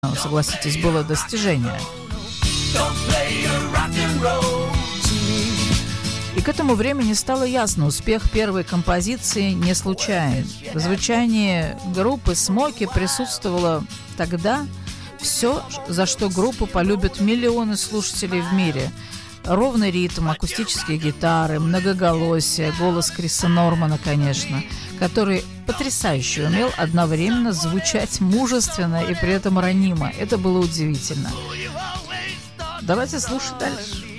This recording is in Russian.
согласитесь, было достижение. И к этому времени стало ясно, успех первой композиции не случайен. В звучании группы «Смоки» присутствовало тогда все, за что группу полюбят миллионы слушателей в мире. Ровный ритм, акустические гитары, многоголосие, голос Криса Нормана, конечно, который потрясающе умел одновременно звучать мужественно и при этом ранимо. Это было удивительно. Давайте слушать дальше.